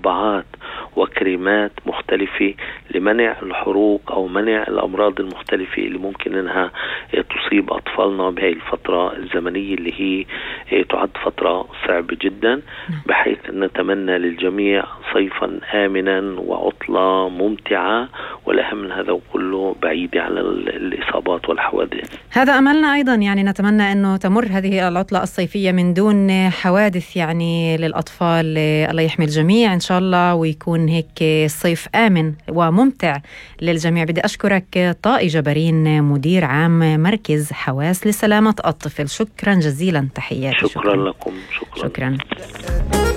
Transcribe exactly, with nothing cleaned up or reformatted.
مربعات وكريمات مختلفة لمنع الحروق أو منع الأمراض المختلفة اللي ممكن أنها تصيب أطفالنا بهذه الفترة الزمنية اللي هي تعد فترة صعبة جدا، بحيث أن نتمنى للجميع صيفا آمنا وعطلة ممتعة، والأهم من هذا كله بعيدة عن الإصابات والحوادث. هذا أملنا أيضا، يعني نتمنى أنه تمر هذه العطلة الصيفية من دون حوادث يعني للأطفال. الله يحمي الجميع إن شاء الله، ويكون هيك صيف آمن وممتع للجميع. بدي أشكرك طائي جبرين، مدير عام مركز حواس لسلامة الطفل. شكرا جزيلا، تحياتي. شكرا, شكرا لكم. شكرا, شكرا.